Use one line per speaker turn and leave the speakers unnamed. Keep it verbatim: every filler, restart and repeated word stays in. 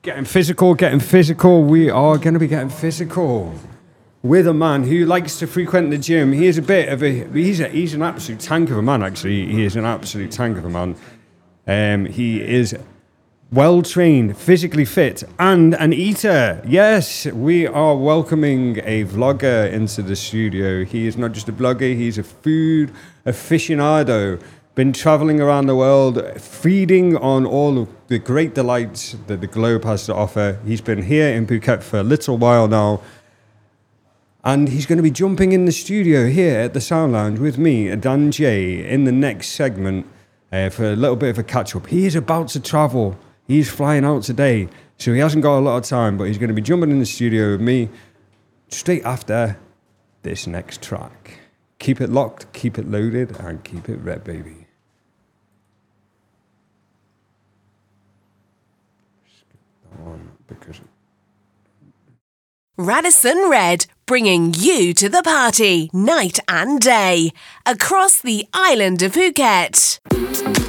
Getting physical, getting physical. We are going to be getting physical with a man who likes to frequent the gym. He is a bit of a, he's a, he's an absolute tank of a man, actually. He is an absolute tank of a man. Um, he is well-trained, physically fit, and an eater. Yes, we are welcoming a vlogger into the studio. He is not just a blogger, he's a food aficionado. Been traveling around the world, feeding on all of the great delights that the globe has to offer. He's been here in Phuket for a little while now. And he's going to be jumping in the studio here at the Sound Lounge with me, Dan J, in the next segment uh, for a little bit of a catch-up. He is about to travel. He's flying out today, so he hasn't got a lot of time, but he's going to be jumping in the studio with me straight after this next track. Keep it locked, keep it loaded, and keep it red, baby. On because
Radisson Red, bringing you to the party night and day across the island of Phuket.